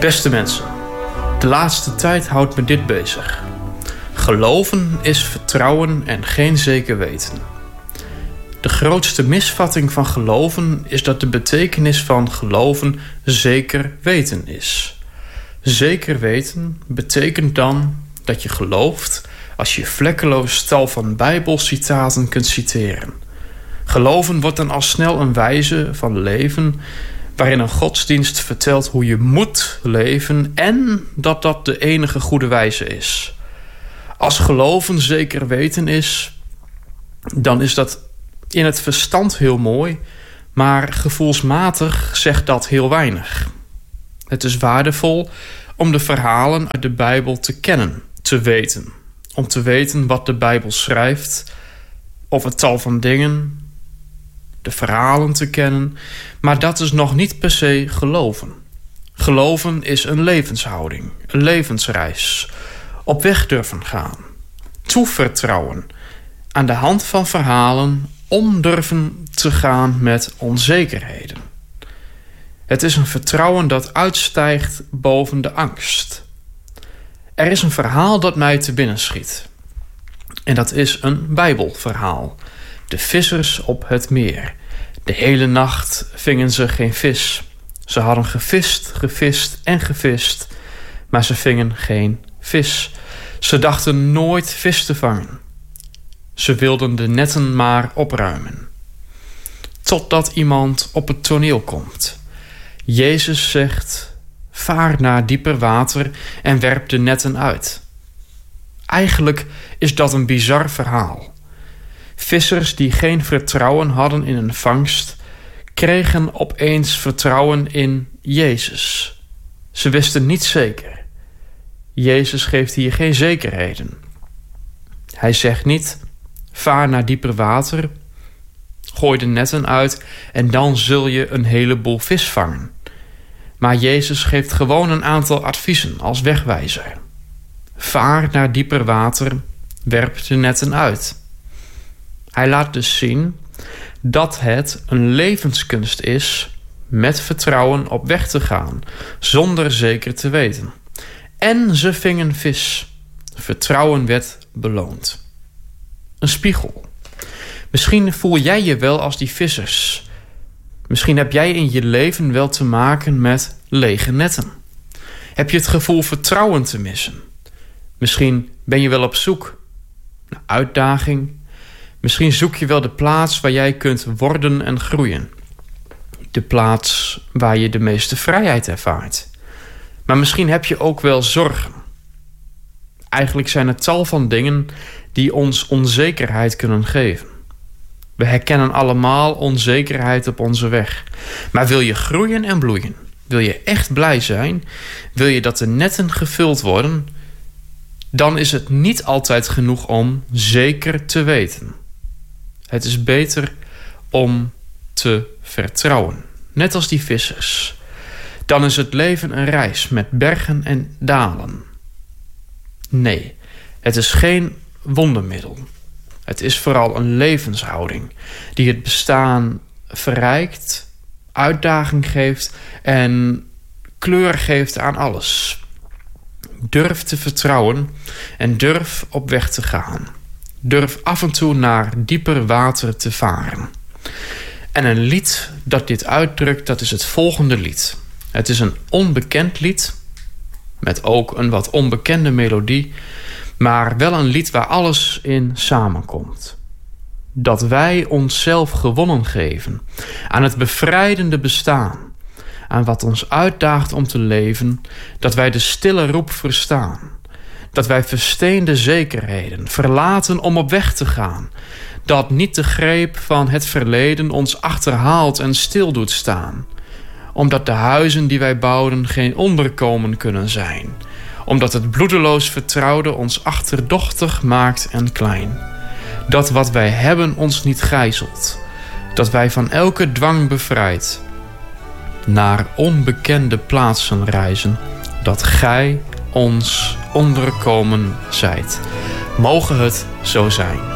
Beste mensen, de laatste tijd houdt me dit bezig. Geloven is vertrouwen en geen zeker weten. De grootste misvatting van geloven is dat de betekenis van geloven zeker weten is. Zeker weten betekent dan dat je gelooft als je vlekkeloos tal van Bijbelcitaten kunt citeren. Geloven wordt dan al snel een wijze van leven waarin een godsdienst vertelt hoe je moet leven en dat dat de enige goede wijze is. Als geloven zeker weten is, dan is dat in het verstand heel mooi, maar gevoelsmatig zegt dat heel weinig. Het is waardevol om de verhalen uit de Bijbel te kennen, te weten. Om te weten wat de Bijbel schrijft, of het tal van dingen, de verhalen te kennen, maar dat is nog niet per se geloven. Geloven is een levenshouding, een levensreis. Op weg durven gaan. Toevertrouwen. Aan de hand van verhalen om durven te gaan met onzekerheden. Het is een vertrouwen dat uitstijgt boven de angst. Er is een verhaal dat mij te binnen schiet. En dat is een Bijbelverhaal. De vissers op het meer. De hele nacht vingen ze geen vis. Ze hadden gevist en gevist, maar ze vingen geen vis. Ze dachten nooit vis te vangen. Ze wilden de netten maar opruimen. Totdat iemand op het toneel komt. Jezus zegt: vaar naar dieper water en werp de netten uit. Eigenlijk is dat een bizar verhaal. Vissers die geen vertrouwen hadden in een vangst, kregen opeens vertrouwen in Jezus. Ze wisten niet zeker. Jezus geeft hier geen zekerheden. Hij zegt niet: vaar naar dieper water, gooi de netten uit en dan zul je een heleboel vis vangen. Maar Jezus geeft gewoon een aantal adviezen als wegwijzer. Vaar naar dieper water, werp de netten uit. Hij laat dus zien dat het een levenskunst is met vertrouwen op weg te gaan, zonder zeker te weten. En ze vingen vis. Vertrouwen werd beloond. Een spiegel. Misschien voel jij je wel als die vissers. Misschien heb jij in je leven wel te maken met lege netten. Heb je het gevoel vertrouwen te missen? Misschien ben je wel op zoek naar uitdaging. Misschien zoek je wel de plaats waar jij kunt worden en groeien. De plaats waar je de meeste vrijheid ervaart. Maar misschien heb je ook wel zorgen. Eigenlijk zijn er tal van dingen die ons onzekerheid kunnen geven. We herkennen allemaal onzekerheid op onze weg. Maar wil je groeien en bloeien? Wil je echt blij zijn? Wil je dat de netten gevuld worden? Dan is het niet altijd genoeg om zeker te weten. Het is beter om te vertrouwen. Net als die vissers. Dan is het leven een reis met bergen en dalen. Nee, het is geen wondermiddel. Het is vooral een levenshouding die het bestaan verrijkt, uitdaging geeft en kleur geeft aan alles. Durf te vertrouwen en durf op weg te gaan. Durf af en toe naar dieper water te varen. En een lied dat dit uitdrukt, dat is het volgende lied. Het is een onbekend lied, met ook een wat onbekende melodie, maar wel een lied waar alles in samenkomt. Dat wij onszelf gewonnen geven aan het bevrijdende bestaan, aan wat ons uitdaagt om te leven, dat wij de stille roep verstaan, dat wij versteende zekerheden verlaten om op weg te gaan, dat niet de greep van het verleden ons achterhaalt en stil doet staan, omdat de huizen die wij bouwden geen onderkomen kunnen zijn, omdat het bloedeloos vertrouwde ons achterdochtig maakt en klein, dat wat wij hebben ons niet gijzelt, dat wij van elke dwang bevrijd naar onbekende plaatsen reizen, dat gij ons onderkomen zijt. Mogen het zo zijn.